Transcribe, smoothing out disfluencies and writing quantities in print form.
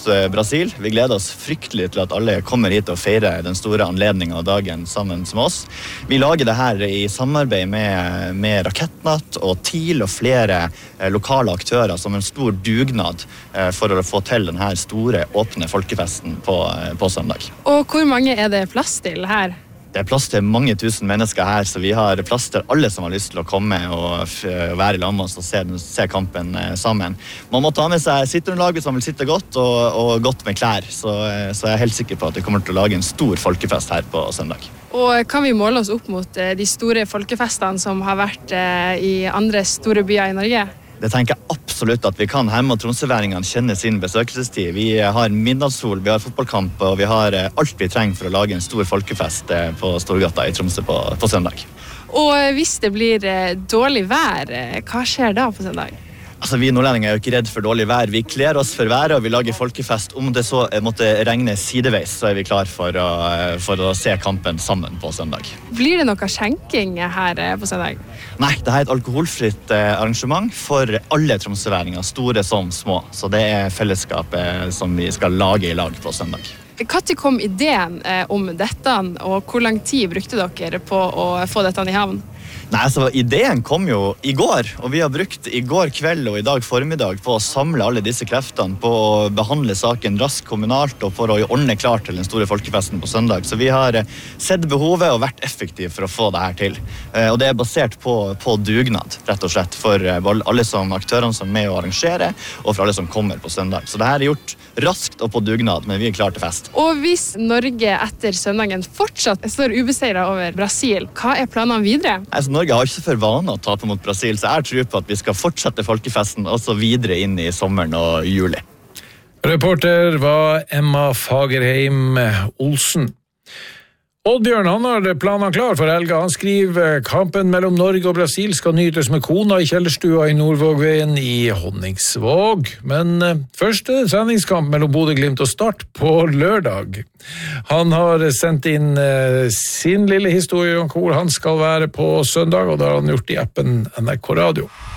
Brasil. Vi gleder oss fryktelig til at alle kommer hit og feirer den store anledningen av dagen sammen med oss. Vi lager det her i samarbeid med Rakettnatt og TIL og flere lokale aktører som en stor dugnad for å få til denne store åpne folkefesten på søndag. Og hvor mange er det plass til her? Det er plass til mange tusen mennesker her, så vi har plass til alle som har lyst til å komme og være sammen med oss og se kampen sammen. Man må ta med seg sitteunderlag hvis man vil sitte godt og godt med klær, så jeg er helt sikker på at vi kommer til å lage en stor folkefest her på søndag. Og kan vi måle oss opp mot de store folkefestene som har vært i andre store byer i Norge? Det tenker jeg absolutt at vi kan. Her må tromsøværingene kjenne sin besøkelsestid. Vi har midnattssol, vi har fotballkamp, og vi har alt vi trenger for å lage en stor folkefest på Storgata i Tromsø på søndag. Og hvis det blir dårlig vær, hva skjer da på søndag? Altså, vi nordlendinger er jo ikke redd for dårlig vær. Vi kler oss for været, og vi lager folkefest. Om det så måtte regne sideveis, så er vi klar for å se kampen sammen på søndag. Blir det noe skjenking her på søndag? Nei, det er et alkoholfritt arrangement for alle tromsøværinger, store som små. Så det er fellesskapet som vi skal lage i lag på søndag. Når kom ideen om dette, og hvor lang tid brukte dere på å få dette i havn? Nei, altså ideen kom jo i går, og vi har brukt i går kveld og i dag formiddag på å samle alle disse kreftene, på å behandle saken raskt kommunalt og for å ordne klart til den store folkefesten på søndag. Så vi har sett behovet og vært effektive for å få det her til. Og det er basert på dugnad, rett og slett, for alle aktørene som er med å arrangere, og for alle som kommer på søndag. Så det her er gjort raskt og på dugnad, men vi er klare til fest. Og hvis Norge etter søndagen fortsatt står ubeseiret over Brasil, hva er planene videre? Altså, Norge har ikke for vane å tape mot Brasil, så jeg tror på at vi skal fortsette folkefesten også videre inn i sommeren og juli. Reporter var Emma Fagerheim Olsen. Oddbjørn, han har planen klar for helga. Han skriver kampen mellom Norge og Brasil skal nytes med kona i kjellerstua i Nordvågveien i Honningsvåg. Men først treningskamp mellom Bodø/Glimt og Start på lørdag. Han har sendt inn sin lille historie om hvor han skal være på søndag, og det har han gjort i appen NRK Radio.